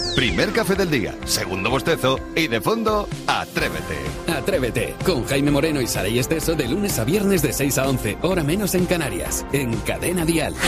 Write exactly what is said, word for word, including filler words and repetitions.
Primer café del día, segundo bostezo y de fondo, Atrévete. Atrévete, con Jaime Moreno y Saray Esteso de lunes a viernes de seis a once, hora menos en Canarias, en Cadena Dial.